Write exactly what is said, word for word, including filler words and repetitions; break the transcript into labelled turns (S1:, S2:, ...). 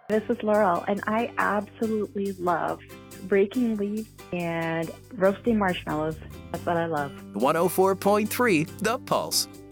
S1: This is Laurel, and I absolutely love breaking leaves and roasting marshmallows. That's what I love.
S2: one oh four point three The Pulse.